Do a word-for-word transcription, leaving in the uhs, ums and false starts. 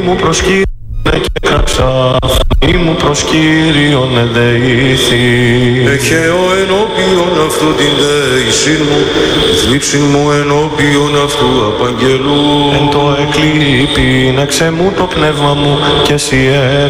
μου προς Κύριον έκραξα, φωνή μου προς Κύριον εδεήθη. Εχαίω ενώπιον αυτού την δεήσιν μου, θλίψιν μου ενώπιον αυτού απαγγελού. Εν το εκλείπειν εξ εμού το πνεύμα μου και εσύ